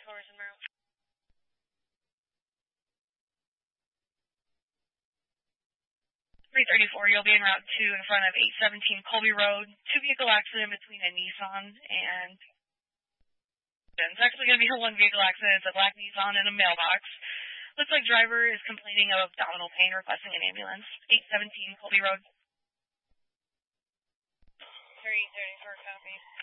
Taurus and Merrill. 334, you'll be en route to in front of 817 Colby Road. Two-vehicle accident between a Nissan and... It's actually going to be a one-vehicle accident. It's a black Nissan in a mailbox. Looks like driver is complaining of abdominal pain, requesting an ambulance. 817 Colby Road. 334, copy.